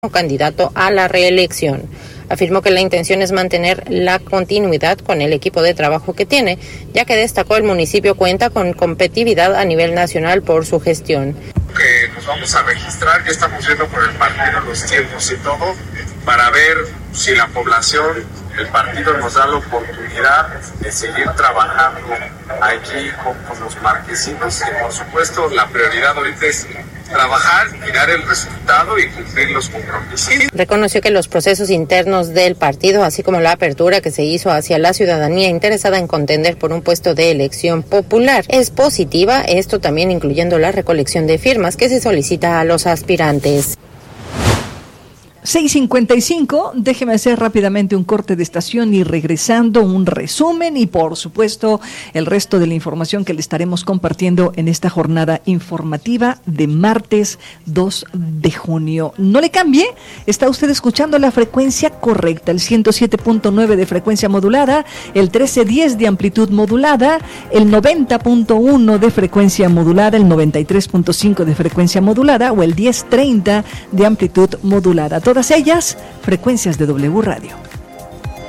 como candidato a la reelección. Afirmó que la intención es mantener la continuidad con el equipo de trabajo que tiene, ya que destacó el municipio cuenta con competitividad a nivel nacional por su gestión. Que nos vamos a registrar, ya estamos viendo por el partido los tiempos y todo, para ver si la población, el partido nos da la oportunidad de seguir trabajando aquí con los marquesinos, y por supuesto la prioridad ahorita es trabajar, mirar el resultado y cumplir los compromisos. Reconoció que los procesos internos del partido, así como la apertura que se hizo hacia la ciudadanía interesada en contender por un puesto de elección popular, es positiva, esto también incluyendo la recolección de firmas que se solicita a los aspirantes. 6:55, déjeme hacer rápidamente un corte de estación y regresando un resumen y por supuesto el resto de la información que le estaremos compartiendo en esta jornada informativa de martes 2 de junio. No le cambie, está usted escuchando la frecuencia correcta, el 107.9 de frecuencia modulada, el 1310 de amplitud modulada, el 90.1 de frecuencia modulada, el 93.5 de frecuencia modulada o el 1030 de amplitud modulada. Todas ellas, frecuencias de W Radio.